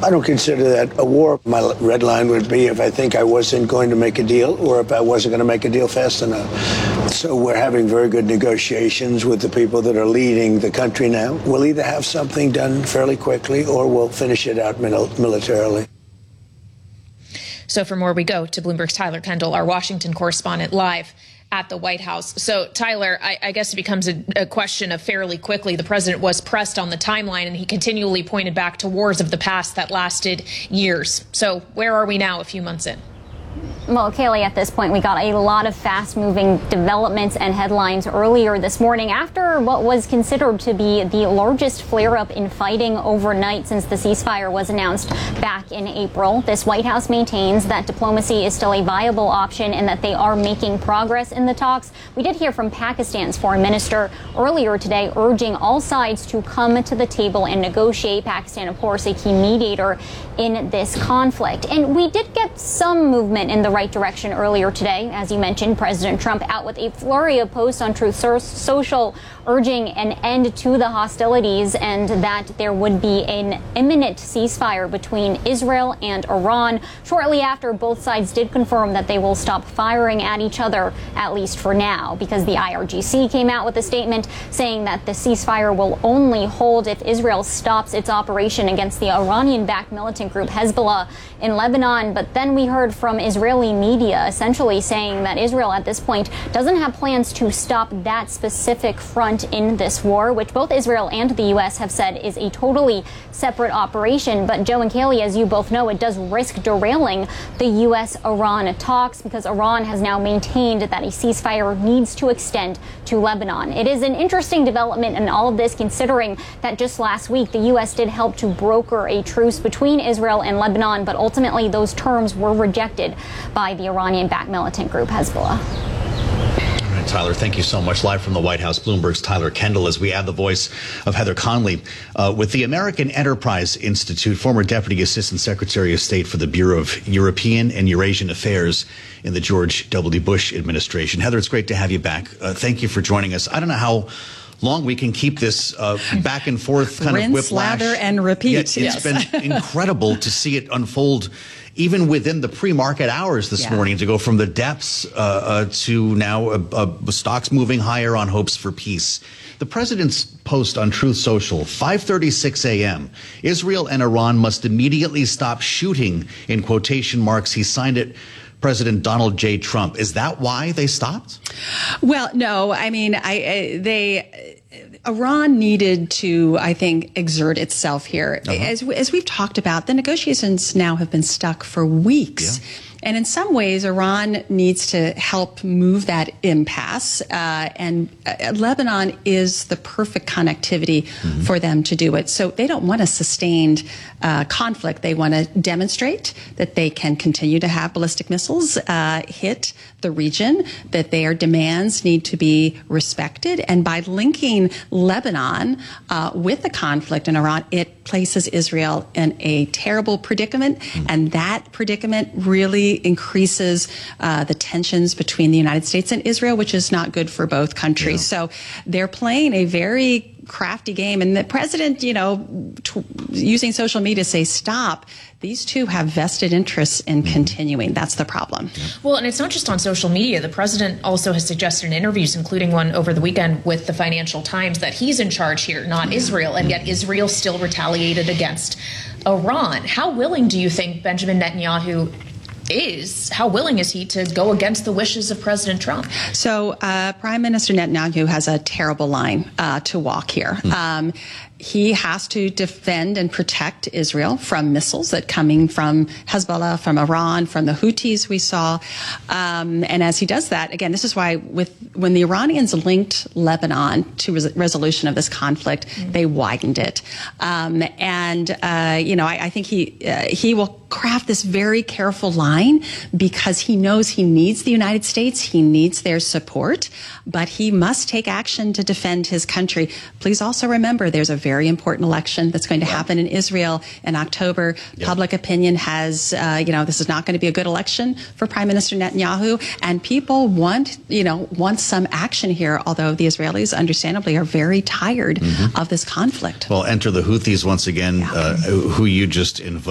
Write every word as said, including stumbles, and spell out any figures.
I don't consider that a war. My red line would be if I think I wasn't going to make a deal or if I wasn't going to make a deal fast enough. So we're having very good negotiations with the people that are leading the country now. We'll either have something done fairly quickly or we'll finish it out mil- militarily. So from where we go to Bloomberg's Tyler Kendall, our Washington correspondent, live at the White House. So, Tyler, I, I guess it becomes a, a question of fairly quickly. The president was pressed on the timeline, and he continually pointed back to wars of the past that lasted years. So where are we now a few months in? Well, Kaylee, at this point, we got a lot of fast-moving developments and headlines earlier this morning after what was considered to be the largest flare-up in fighting overnight since the ceasefire was announced back in April. This White House maintains that diplomacy is still a viable option and that they are making progress in the talks. We did hear from Pakistan's foreign minister earlier today urging all sides to come to the table and negotiate. Pakistan, of course, a key mediator in this conflict. And we did get some movement in the right direction earlier today. As you mentioned, President Trump out with a flurry of posts on Truth Social urging an end to the hostilities and that there would be an imminent ceasefire between Israel and Iran. Shortly after, both sides did confirm that they will stop firing at each other, at least for now, because the I R G C came out with a statement saying that the ceasefire will only hold if Israel stops its operation against the Iranian-backed militant group Hezbollah in Lebanon. But then we heard from Israeli media essentially saying that Israel at this point doesn't have plans to stop that specific front in this war, which both Israel and the U S have said is a totally separate operation. But Joe and Kaylee, as you both know, it does risk derailing the U S Iran talks because Iran has now maintained that a ceasefire needs to extend to Lebanon. It is an interesting development in all of this, considering that just last week the U S did help to broker a truce between Israel and Lebanon, but ultimately those terms were rejected by the Iranian-backed militant group Hezbollah. All right, Tyler, thank you so much. Live from the White House, Bloomberg's Tyler Kendall, as we add the voice of Heather Conley. Uh, with the American Enterprise Institute, former Deputy Assistant Secretary of State for the Bureau of European and Eurasian Affairs in the George W. Bush administration. Heather, it's great to have you back. Uh, thank you for joining us. I don't know how long we can keep this uh, back and forth kind Rinse, of whiplash. lather, and repeat. Yet it's yes. been incredible to see it unfold even within the pre-market hours this yeah. morning, to go from the depths uh, uh, to now uh, uh, stocks moving higher on hopes for peace. The president's post on Truth Social, five thirty-six a m Israel and Iran must immediately stop shooting, in quotation marks. He signed it, President Donald J. Trump. Is that why they stopped? Well, no. I mean, I, I they. Iran needed to, I think, exert itself here. Uh-huh. As, as we've talked about, the negotiations now have been stuck for weeks. Yeah. And in some ways, Iran needs to help move that impasse. Uh, and uh, Lebanon is the perfect connectivity mm-hmm. for them to do it. So they don't want a sustained uh, conflict. They want to demonstrate that they can continue to have ballistic missiles uh, hit the region, that their demands need to be respected. And by linking Lebanon uh, with the conflict in Iran, it places Israel in a terrible predicament. Mm-hmm. And that predicament really increases uh, the tensions between the United States and Israel, which is not good for both countries. Yeah. So they're playing a very crafty game. And the president, you know, t- using social media to say stop, these two have vested interests in mm-hmm. continuing. That's the problem. Yeah. Well, and it's not just on social media. The president also has suggested in interviews, including one over the weekend with the Financial Times, that he's in charge here, not mm-hmm. Israel. And yet Israel still retaliated against Iran. How willing do you think Benjamin Netanyahu is, how willing is he to go against the wishes of President Trump? So uh, Prime Minister Netanyahu has a terrible line uh, to walk here. Mm. Um, he has to defend and protect Israel from missiles that coming from Hezbollah, from Iran, from the Houthis we saw. Um, and as he does that, again, this is why with when the Iranians linked Lebanon to res- resolution of this conflict, mm. they widened it. Um, and, uh, you know, I, I think he uh, he will craft this very careful line because he knows he needs the United States. He needs their support, but he must take action to defend his country. Please also remember there's a very important election that's going to happen in Israel in October. Yep. Public opinion has, uh, you know, this is not going to be a good election for Prime Minister Netanyahu, and people want, you know, want some action here, although the Israelis understandably are very tired mm-hmm. of this conflict. Well, enter the Houthis once again, yeah. uh, who you just invoked.